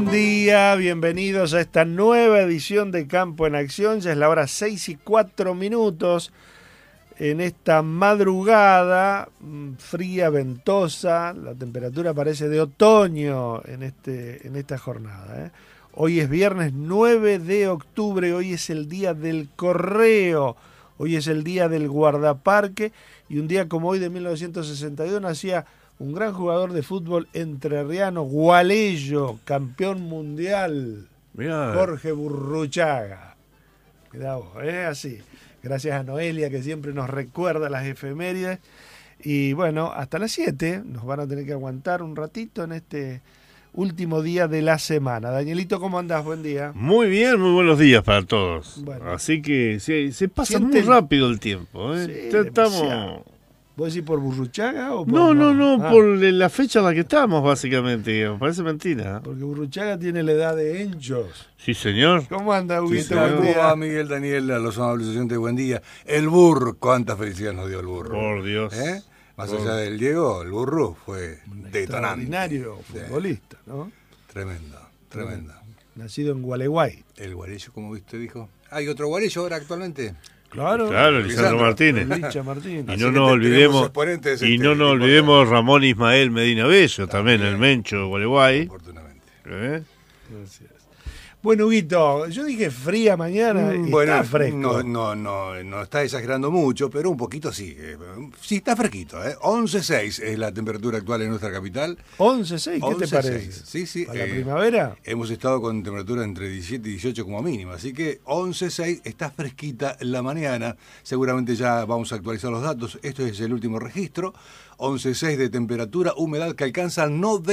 Buen día, bienvenidos a esta nueva edición de Campo en Acción. Ya es la hora 6:04 en esta madrugada fría, ventosa. La temperatura parece de otoño en esta jornada, ¿eh? Hoy es viernes 9 de octubre, hoy es el día del correo, hoy es el día del guardaparque y un día como hoy de 1962 nacía un gran jugador de fútbol entrerriano, gualeyo, campeón mundial, mirá. Jorge Burruchaga. Mirá vos, así. Gracias a Noelia que siempre nos recuerda las efemérides. Y bueno, hasta las 7 nos van a tener que aguantar un ratito en este último día de la semana. Danielito, ¿cómo andás? Buen día. Muy bien, muy buenos días para todos. Bueno. Así que se pasa muy rápido el tiempo, ¿eh? Sí, estamos... ¿Vos decís por Burruchaga o por...? No, por la fecha en la que estamos, básicamente, digamos. Parece mentira. Porque Burruchaga tiene la edad de Enchos. Sí, señor. ¿Cómo anda, Huguito? Sí, ¿cómo va, Miguel, Daniel, a los amables oyentes? Buen día. El burro, cuánta felicidad nos dio el burro. Por Dios. Más allá del Diego, el burro fue detonante. Extraordinario futbolista, ¿no? Tremendo. Nacido en Gualeguay. El guarello, como usted dijo. ¿Hay otro guarello ahora actualmente? Claro, Lisandro Martínez. Martínez. Y no nos olvidemos Ramón Ismael Medina Bello, también el Mencho Gualeguay. Oportunamente. Gracias. Bueno, Huguito, yo dije fría mañana, está fresco. No está exagerando mucho, pero un poquito sí. Sí, está fresquito, 11.6 es la temperatura actual en nuestra capital. 11.6, ¿qué te parece? Sí. ¿Para la primavera? Hemos estado con temperatura entre 17 y 18 como mínima, así que 11.6 está fresquita la mañana. Seguramente ya vamos a actualizar los datos. Esto es el último registro. 11.6 de temperatura, humedad que alcanza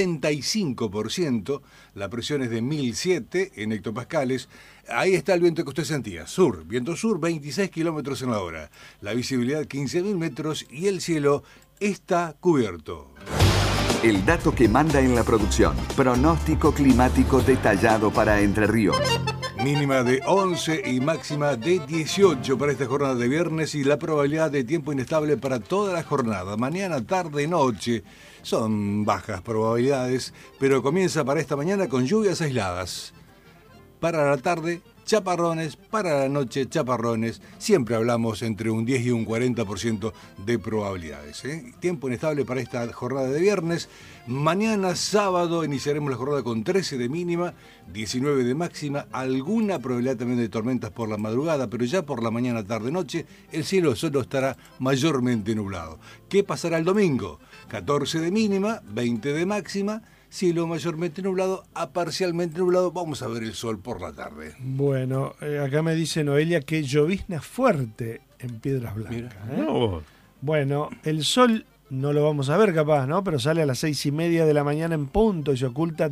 95%, la presión es de 1007 en hectopascales. Ahí está el viento que usted sentía, viento sur 26 kilómetros en la hora, la visibilidad 15.000 metros y el cielo está cubierto. El dato que manda en la producción, pronóstico climático detallado para Entre Ríos. Mínima de 11 y máxima de 18 para esta jornada de viernes y la probabilidad de tiempo inestable para toda la jornada. Mañana, tarde, noche son bajas probabilidades, pero comienza para esta mañana con lluvias aisladas. Para la tarde, chaparrones, para la noche, chaparrones. Siempre hablamos entre un 10 y un 40% de probabilidades. Tiempo inestable para esta jornada de viernes. Mañana, sábado, iniciaremos la jornada con 13 de mínima, 19 de máxima. Alguna probabilidad también de tormentas por la madrugada, pero ya por la mañana, tarde, noche, el cielo solo estará mayormente nublado. ¿Qué pasará el domingo? 14 de mínima, 20 de máxima. Cielo mayormente nublado a parcialmente nublado. Vamos a ver el sol por la tarde. Bueno, acá me dice Noelia que llovizna fuerte en Piedras Blancas. No. Bueno, el sol no lo vamos a ver capaz, ¿no? Pero sale a las 6:30 de la mañana en punto y se oculta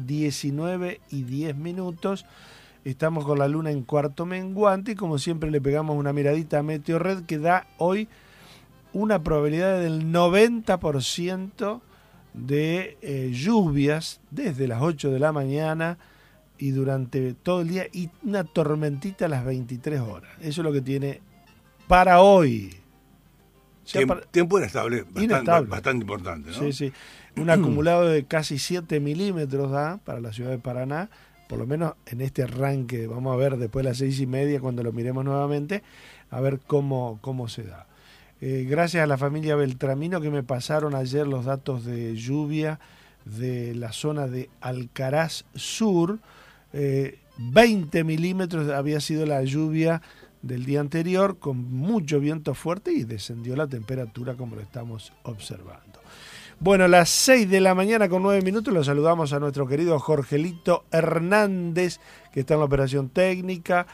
19:10. Estamos con la luna en cuarto menguante y como siempre le pegamos una miradita a Meteorred que da hoy una probabilidad del 90% de lluvias desde las 8 de la mañana y durante todo el día y una tormentita a las 23 horas. Eso es lo que tiene para hoy. Tiempo inestable, bastante importante, ¿no? Sí. Un acumulado de casi 7 milímetros da para la ciudad de Paraná, por lo menos en este arranque. Vamos a ver después de las 6:30 cuando lo miremos nuevamente, a ver cómo se da. Gracias a la familia Beltramino que me pasaron ayer los datos de lluvia de la zona de Alcaraz Sur. 20 milímetros había sido la lluvia del día anterior con mucho viento fuerte y descendió la temperatura como lo estamos observando. Bueno, las 6 de la mañana con 9 minutos los saludamos a nuestro querido Jorgelito Hernández que está en la operación técnica.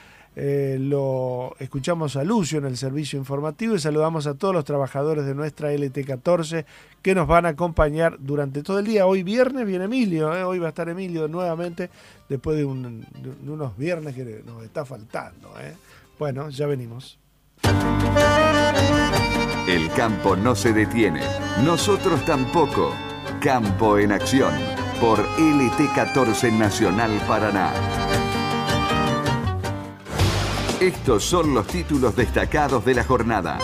Lo escuchamos a Lucio en el servicio informativo y saludamos a todos los trabajadores de nuestra LT14 que nos van a acompañar durante todo el día. Hoy viernes viene Emilio, hoy va a estar Emilio nuevamente después de unos viernes que nos está faltando. Bueno, ya venimos. El campo no se detiene, nosotros tampoco. Campo en Acción, por LT14 Nacional Paraná. Estos son los títulos destacados de la jornada.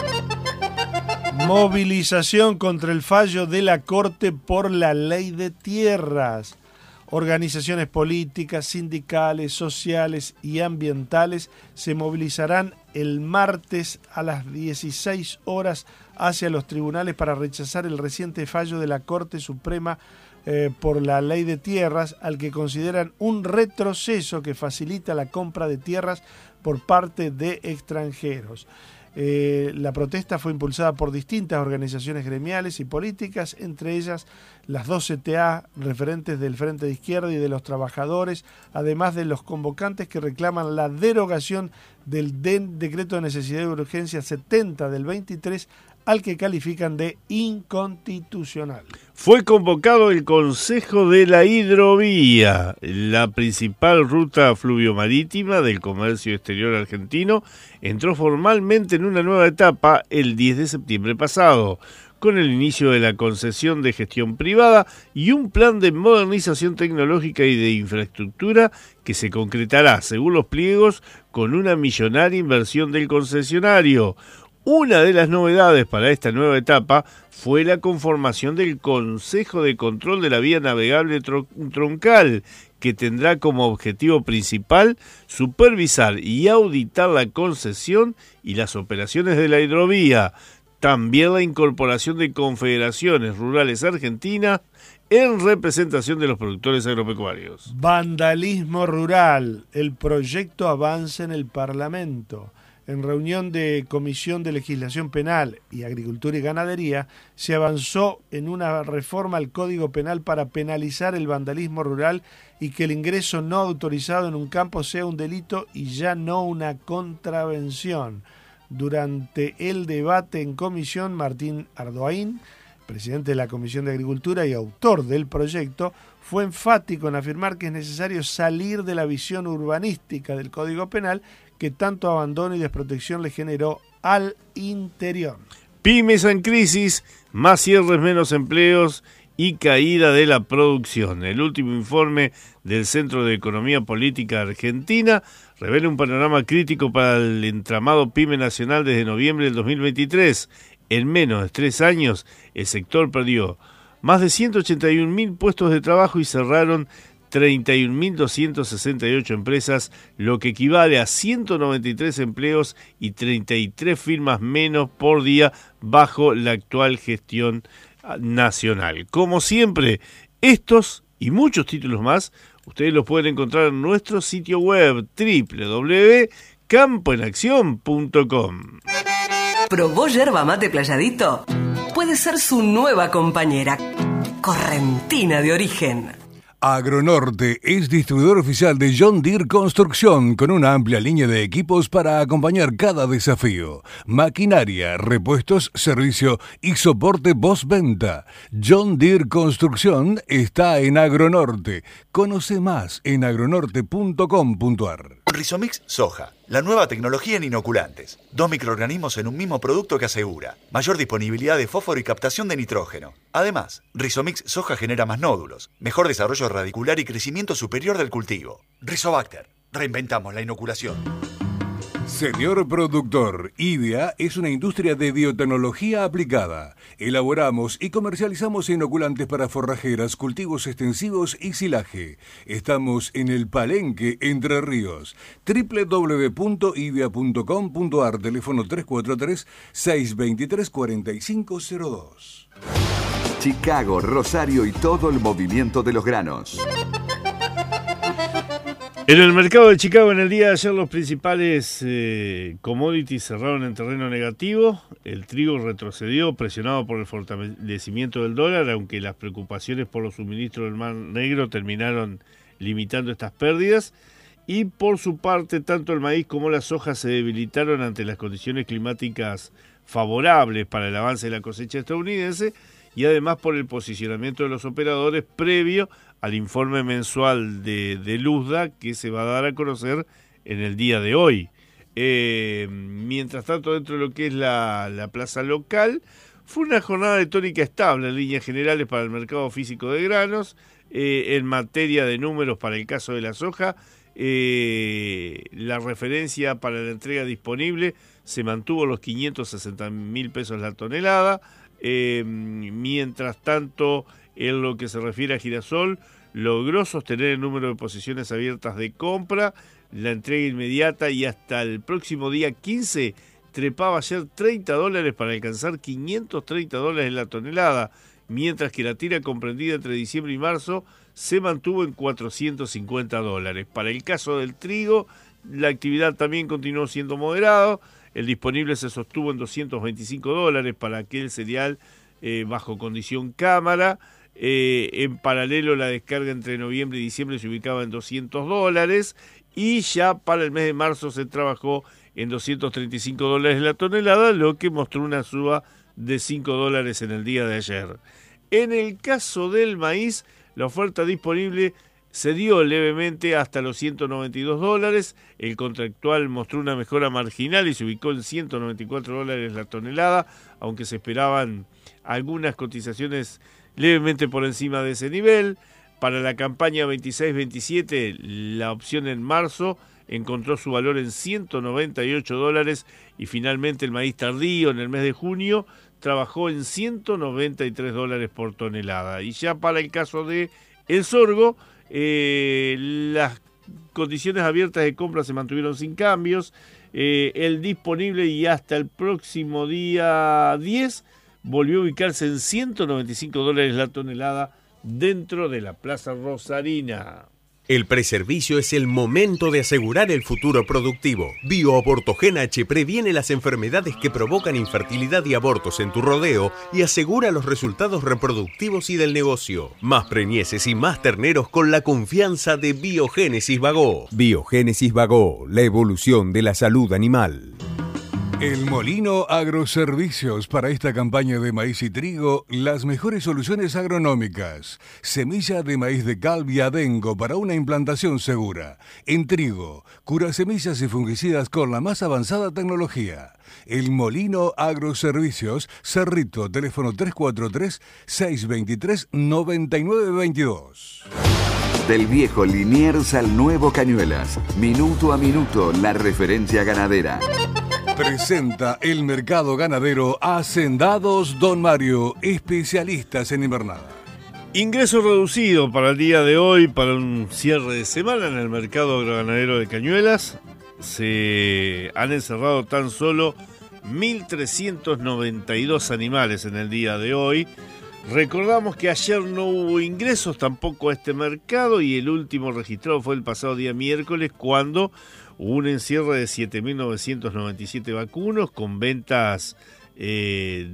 Movilización contra el fallo de la Corte por la ley de tierras. Organizaciones políticas, sindicales, sociales y ambientales se movilizarán el martes a las 16 horas hacia los tribunales para rechazar el reciente fallo de la Corte Suprema por la Ley de Tierras, al que consideran un retroceso que facilita la compra de tierras por parte de extranjeros. La protesta fue impulsada por distintas organizaciones gremiales y políticas, entre ellas las dos CTA, referentes del Frente de Izquierda y de los Trabajadores, además de los convocantes que reclaman la derogación del decreto de necesidad y urgencia 70 del 23, al que califican de inconstitucional. Fue convocado el Consejo de la Hidrovía, la principal ruta fluviomarítima del comercio exterior argentino, entró formalmente en una nueva etapa el 10 de septiembre pasado, con el inicio de la concesión de gestión privada y un plan de modernización tecnológica y de infraestructura que se concretará, según los pliegos, con una millonaria inversión del concesionario. Una de las novedades para esta nueva etapa fue la conformación del Consejo de Control de la Vía Navegable Troncal, que tendrá como objetivo principal supervisar y auditar la concesión y las operaciones de la hidrovía. También la incorporación de confederaciones rurales argentinas en representación de los productores agropecuarios. Vandalismo rural. El proyecto avanza en el Parlamento. En reunión de Comisión de Legislación Penal y Agricultura y Ganadería, se avanzó en una reforma al Código Penal para penalizar el vandalismo rural y que el ingreso no autorizado en un campo sea un delito y ya no una contravención. Durante el debate en comisión, Martín Ardoaín, presidente de la Comisión de Agricultura y autor del proyecto, fue enfático en afirmar que es necesario salir de la visión urbanística del Código Penal que tanto abandono y desprotección le generó al interior. Pymes en crisis, más cierres, menos empleos y caída de la producción. El último informe del Centro de Economía Política Argentina revela un panorama crítico para el entramado pyme nacional desde noviembre del 2023. En menos de 3 años, el sector perdió más de 181.000 puestos de trabajo y cerraron 31.268 empresas, lo que equivale a 193 empleos y 33 firmas menos por día bajo la actual gestión nacional. Como siempre, estos y muchos títulos más, ustedes los pueden encontrar en nuestro sitio web www.campoenaccion.com. ¿Probó yerba mate Playadito? Puede ser su nueva compañera, correntina de origen. Agronorte es distribuidor oficial de John Deere Construcción con una amplia línea de equipos para acompañar cada desafío. Maquinaria, repuestos, servicio y soporte postventa. John Deere Construcción está en Agronorte. Conoce más en agronorte.com.ar. Rizomix Soja, la nueva tecnología en inoculantes. 2 microorganismos en un mismo producto que asegura mayor disponibilidad de fósforo y captación de nitrógeno. Además, Rizomix Soja genera más nódulos, mejor desarrollo radicular y crecimiento superior del cultivo. Rizobacter, reinventamos la inoculación. Señor productor, IDEA es una industria de biotecnología aplicada. Elaboramos y comercializamos inoculantes para forrajeras, cultivos extensivos y silaje. Estamos en el Palenque, Entre Ríos. www.idea.com.ar, teléfono 343-623-4502. Chicago, Rosario y todo el movimiento de los granos. En el mercado de Chicago en el día de ayer los principales commodities cerraron en terreno negativo. El trigo retrocedió presionado por el fortalecimiento del dólar, aunque las preocupaciones por los suministros del Mar Negro terminaron limitando estas pérdidas. Y por su parte, tanto el maíz como la soja se debilitaron ante las condiciones climáticas favorables para el avance de la cosecha estadounidense y además por el posicionamiento de los operadores previo al informe mensual de Luzda que se va a dar a conocer en el día de hoy. Mientras tanto, dentro de lo que es la plaza local, fue una jornada de tónica estable en líneas generales para el mercado físico de granos. En materia de números para el caso de la soja, la referencia para la entrega disponible se mantuvo los 560.000 pesos la tonelada. Mientras tanto, en lo que se refiere a girasol, logró sostener el número de posiciones abiertas de compra, la entrega inmediata y hasta el próximo día 15 trepaba ayer $30 para alcanzar $530 en la tonelada, mientras que la tira comprendida entre diciembre y marzo se mantuvo en $450. Para el caso del trigo, la actividad también continuó siendo moderada, el disponible se sostuvo en $225 para aquel cereal bajo condición cámara. En paralelo, la descarga entre noviembre y diciembre se ubicaba en $200 y ya para el mes de marzo se trabajó en $235 la tonelada, lo que mostró una suba de $5 en el día de ayer. En el caso del maíz, la oferta disponible se dio levemente hasta los $192, el contractual mostró una mejora marginal y se ubicó en $194 la tonelada, aunque se esperaban algunas cotizaciones levemente por encima de ese nivel. Para la campaña 26-27, la opción en marzo encontró su valor en $198 y finalmente el maíz tardío en el mes de junio trabajó en $193 por tonelada. Y ya para el caso de el sorgo, las condiciones abiertas de compra se mantuvieron sin cambios. El disponible y hasta el próximo día 10 volvió a ubicarse en $195 la tonelada dentro de la Plaza Rosarina. El preservicio es el momento de asegurar el futuro productivo. BioAbortogen H previene las enfermedades que provocan infertilidad y abortos en tu rodeo y asegura los resultados reproductivos y del negocio. Más preñeces y más terneros con la confianza de Biogénesis Bagó. Biogénesis Bagó, la evolución de la salud animal. El Molino Agroservicios, para esta campaña de maíz y trigo, las mejores soluciones agronómicas. Semilla de maíz de Calviadengo para una implantación segura. En trigo, cura semillas y fungicidas con la más avanzada tecnología. El Molino Agroservicios, Cerrito, teléfono 343-623-9922. Del viejo Liniers al nuevo Cañuelas. Minuto a minuto, la referencia ganadera. Presenta el mercado ganadero Hacendados Don Mario, especialistas en invernada. Ingreso reducido para el día de hoy, para un cierre de semana en el mercado agroganadero de Cañuelas. Se han encerrado tan solo 1.392 animales en el día de hoy. Recordamos que ayer no hubo ingresos tampoco a este mercado y el último registrado fue el pasado día miércoles, cuando hubo un encierre de 7.997 vacunos con ventas de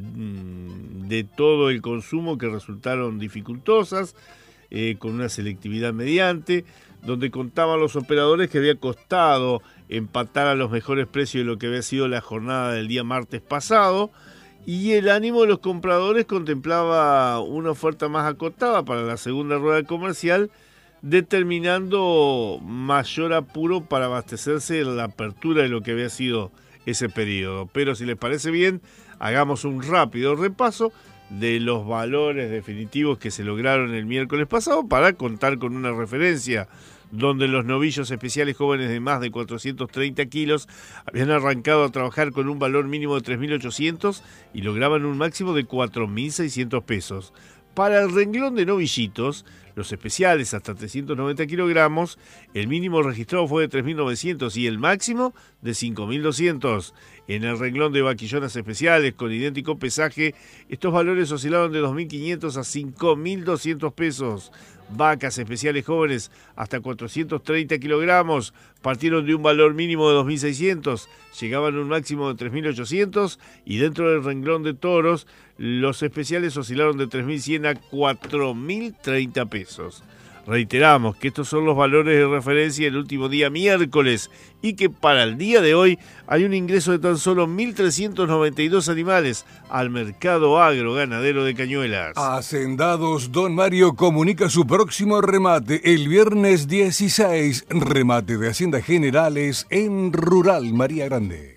todo el consumo que resultaron dificultosas, con una selectividad mediante, donde contaban los operadores que había costado empatar a los mejores precios de lo que había sido la jornada del día martes pasado, y el ánimo de los compradores contemplaba una oferta más acotada para la segunda rueda comercial, determinando mayor apuro para abastecerse en la apertura de lo que había sido ese periodo. Pero si les parece bien, hagamos un rápido repaso de los valores definitivos que se lograron el miércoles pasado para contar con una referencia, donde los novillos especiales jóvenes de más de 430 kilos habían arrancado a trabajar con un valor mínimo de 3.800 y lograban un máximo de 4.600 pesos. Para el renglón de novillitos, los especiales hasta 390 kilogramos, el mínimo registrado fue de 3.900 y el máximo de 5.200. En el renglón de vaquillonas especiales con idéntico pesaje, estos valores oscilaron de 2.500 a 5.200 pesos. Vacas especiales jóvenes hasta 430 kilogramos partieron de un valor mínimo de 2.600, llegaban a un máximo de 3.800 y dentro del renglón de toros, los especiales oscilaron de 3.100 a 4.030 pesos. Reiteramos que estos son los valores de referencia del último día miércoles y que para el día de hoy hay un ingreso de tan solo 1.392 animales al mercado agroganadero de Cañuelas. Hacendados Don Mario comunica su próximo remate el viernes 16, remate de Haciendas Generales en Rural María Grande.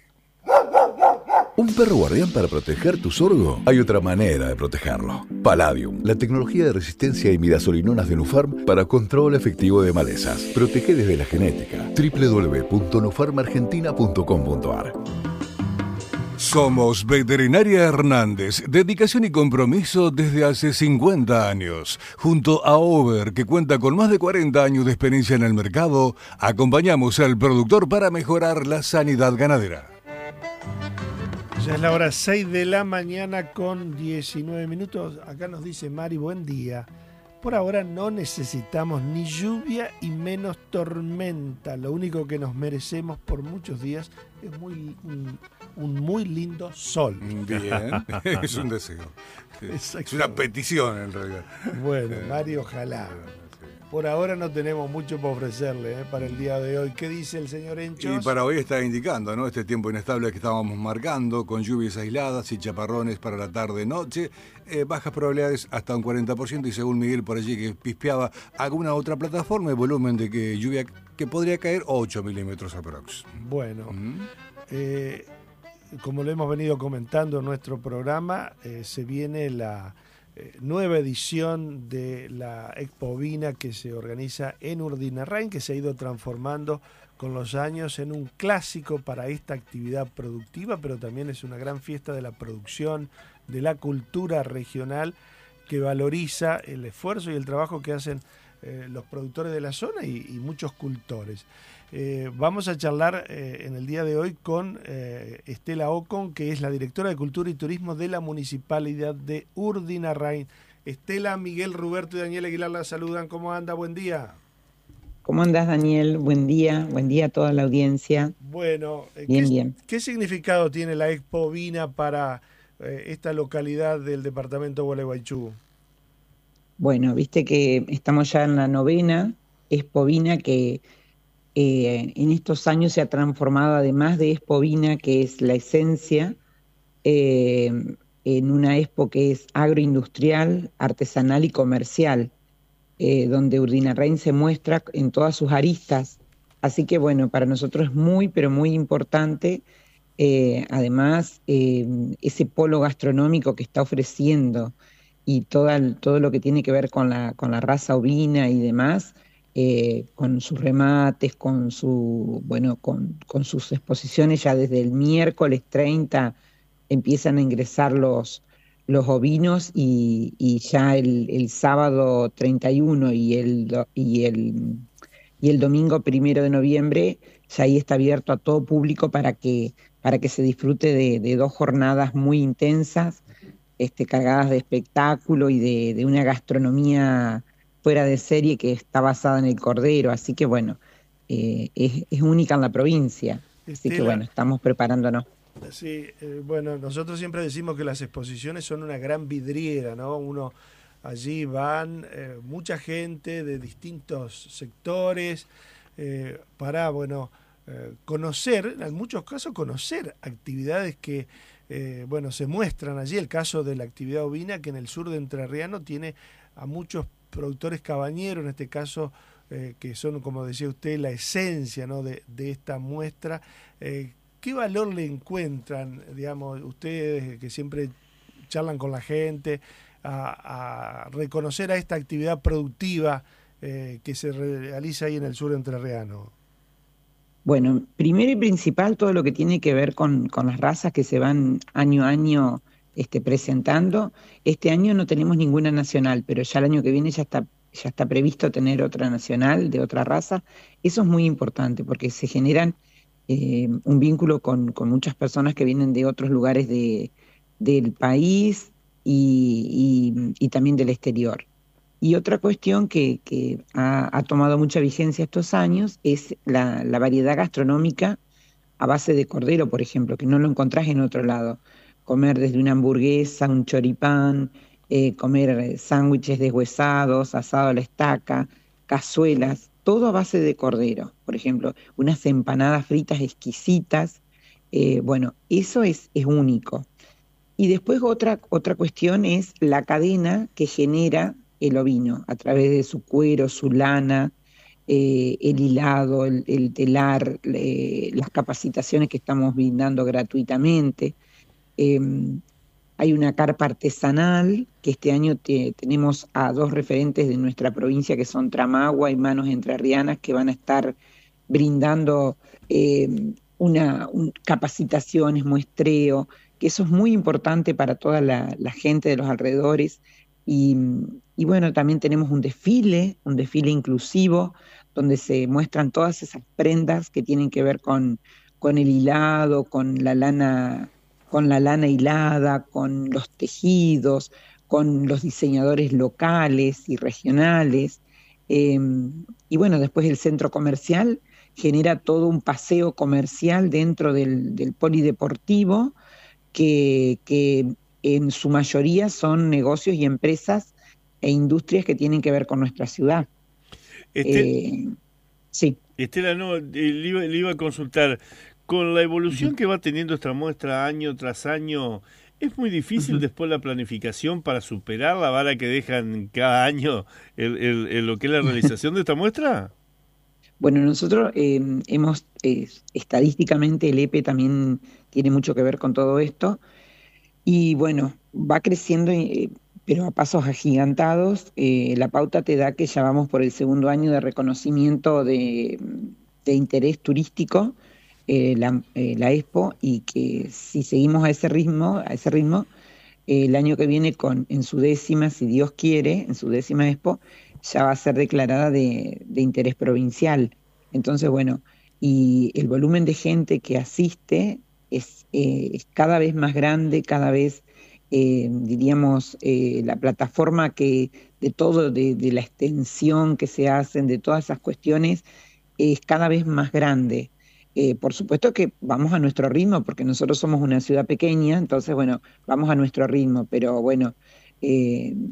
¿Un perro guardián para proteger tu sorgo? Hay otra manera de protegerlo. Palladium, la tecnología de resistencia a imidazolinonas de Nufarm para control efectivo de malezas. Protege desde la genética. www.nufarmargentina.com.ar. Somos Veterinaria Hernández, dedicación y compromiso desde hace 50 años. Junto a Over, que cuenta con más de 40 años de experiencia en el mercado, acompañamos al productor para mejorar la sanidad ganadera. Ya es la hora 6 de la mañana con 19 minutos. Acá nos dice Mari, buen día. Por ahora no necesitamos ni lluvia y menos tormenta. Lo único que nos merecemos por muchos días es un muy lindo sol. Bien, es un deseo. Es una petición en realidad. Bueno, Mari, ojalá. Por ahora no tenemos mucho para ofrecerle para el día de hoy. ¿Qué dice el señor Enchos? Y para hoy está indicando, ¿no?, este tiempo inestable que estábamos marcando, con lluvias aisladas y chaparrones para la tarde-noche, bajas probabilidades hasta un 40%, y según Miguel por allí que pispeaba alguna otra plataforma, el volumen de que lluvia que podría caer 8 milímetros aprox. Bueno, como lo hemos venido comentando en nuestro programa, se viene la nueva edición de la Expo Ovina que se organiza en Urdinarrain, que se ha ido transformando con los años en un clásico para esta actividad productiva, pero también es una gran fiesta de la producción, de la cultura regional, que valoriza el esfuerzo y el trabajo que hacen los productores de la zona y muchos cultores. Vamos a charlar en el día de hoy con Estela Ocon, que es la directora de Cultura y Turismo de la Municipalidad de Urdinarrain. Estela, Miguel, Roberto y Daniel Aguilar la saludan. ¿Cómo anda? Buen día. ¿Cómo andas, Daniel? Buen día a toda la audiencia. Bueno, bien. ¿Qué significado tiene la Expo Ovina para esta localidad del departamento de Gualeguaychú? Bueno, viste que estamos ya en la 9ª Expo Ovina, que en estos años se ha transformado, además de Expo Ovina, que es la esencia, en una expo que es agroindustrial, artesanal y comercial, donde Urdinarrain se muestra en todas sus aristas. Así que bueno, para nosotros es muy, pero muy importante, además, ese polo gastronómico que está ofreciendo y todo lo que tiene que ver con la raza ovina y demás, con sus remates, con sus exposiciones. Ya desde el miércoles 30 empiezan a ingresar los ovinos, y ya el sábado 31 y el domingo 1 de noviembre ya ahí está abierto a todo público para que se disfrute de 2 jornadas muy intensas, cargadas de espectáculo y de una gastronomía fuera de serie que está basada en el cordero. Así que bueno, es única en la provincia. Así que bueno, estamos preparándonos. Sí, bueno, nosotros siempre decimos que las exposiciones son una gran vidriera, ¿no? Allí van mucha gente de distintos sectores para, conocer, en muchos casos conocer actividades que, se muestran allí. El caso de la actividad ovina, que en el sur de Entrerriano tiene a muchos productores cabañeros, en este caso, que son, como decía usted, la esencia, ¿no?, de esta muestra. ¿Qué valor le encuentran, digamos, ustedes que siempre charlan con la gente, a reconocer a esta actividad productiva que se realiza ahí en el sur entrerriano? Bueno, primero y principal, todo lo que tiene que ver con las razas que se van año a año presentando. Este año no tenemos ninguna nacional, pero ya el año que viene ya está previsto tener otra nacional de otra raza. Eso es muy importante porque se generan un vínculo con muchas personas que vienen de otros lugares del país y también del exterior. Y otra cuestión que ha tomado mucha vigencia estos años es la variedad gastronómica a base de cordero, por ejemplo, que no lo encontrás en otro lado. Comer desde una hamburguesa, un choripán, comer sándwiches deshuesados, asado a la estaca, cazuelas, todo a base de cordero. Por ejemplo, unas empanadas fritas exquisitas. Eso es único. Y después otra cuestión es la cadena que genera el ovino a través de su cuero, su lana, el hilado, el telar, las capacitaciones que estamos brindando gratuitamente. Hay una carpa artesanal que este año tenemos a 2 referentes de nuestra provincia, que son Tramagua y Manos Entrerrianas, que van a estar brindando capacitaciones, muestreo, que eso es muy importante para toda la gente de los alrededores. Y bueno, también tenemos un desfile inclusivo, donde se muestran todas esas prendas que tienen que ver con el hilado, con la lana hilada, con los tejidos, con los diseñadores locales y regionales. Y bueno, después el centro comercial genera todo un paseo comercial dentro del polideportivo, que en su mayoría son negocios y empresas e industrias que tienen que ver con nuestra ciudad. Sí. Estela, no, le iba a consultar, con la evolución que va teniendo esta muestra año tras año, ¿es muy difícil después la planificación para superar la vara que dejan cada año lo que es la realización de esta muestra? Bueno, nosotros hemos, estadísticamente el EPE también tiene mucho que ver con todo esto, y bueno, va creciendo, pero a pasos agigantados. La pauta te da que ya vamos por el segundo año de reconocimiento de interés turístico, la Expo, y que si seguimos a ese ritmo, el año que viene en su décima, si Dios quiere, en su décima Expo, ya va a ser declarada de interés provincial. Entonces, bueno, y el volumen de gente que asiste es cada vez más grande, cada vez, diríamos, la plataforma de la extensión que se hacen, de todas esas cuestiones, es cada vez más grande. Por supuesto que vamos a nuestro ritmo, porque nosotros somos una ciudad pequeña, entonces, bueno, vamos a nuestro ritmo, pero bueno,